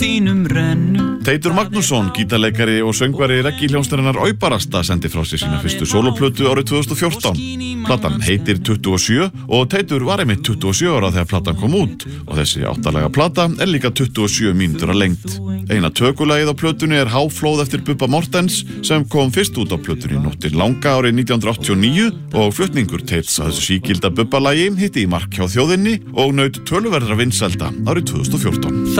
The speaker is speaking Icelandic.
þínum rennu. Teitur Magnússon, gítarleikari og söngvari reggíhljónstarinnar Aubarasta sendi frá sér sína fyrstu sóloplötu árið 2014. Platan heitir 27 og Teitur var einmitt 27 ára þegar platan kom út og þessi 8-laga plata líka 27 mínútur að lengd. Eina tökulagið á plötunni Háflóð eftir Bubba Mortens sem kom fyrst út á plötunni Nóttin langa árið 1989 og flutningur Teits að þessu sígilda Bubba-lagi hitti í mark hjá þjóðinni og naut töluverðra vinsælda árið 2014.